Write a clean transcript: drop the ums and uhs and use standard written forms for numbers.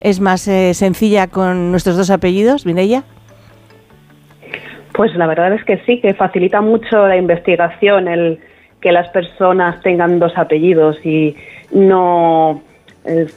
es más sencilla con nuestros dos apellidos, Mireia? Pues la verdad es que sí, que facilita mucho la investigación el que las personas tengan dos apellidos y no